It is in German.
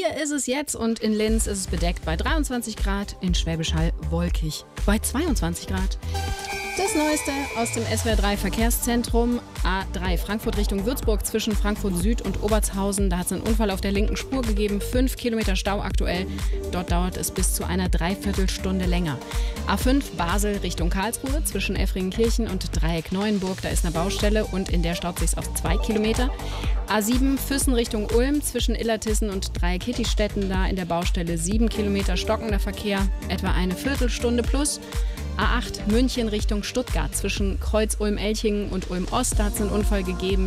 Hier ist es jetzt und in Linz ist es bedeckt bei 23 Grad, in Schwäbisch Hall wolkig bei 22 Grad. Das Neueste aus dem SWR3 Verkehrszentrum. A3 Frankfurt Richtung Würzburg zwischen Frankfurt Süd und Obertshausen. Da hat es einen Unfall auf der linken Spur gegeben. 5 Kilometer Stau aktuell. Dort dauert es bis zu einer Dreiviertelstunde länger. A5 Basel Richtung Karlsruhe zwischen Effringenkirchen und Dreieck Neuenburg. Da ist eine Baustelle und in der staut sich auf 2 Kilometer. A7 Füssen Richtung Ulm zwischen Illertissen und Dreieck Hittistetten. Da in der Baustelle 7 Kilometer stockender Verkehr. Etwa eine Viertelstunde plus. A8 München Richtung Stuttgart zwischen Kreuz Ulm-Elchingen und Ulm-Ost, da hat es einen Unfall gegeben.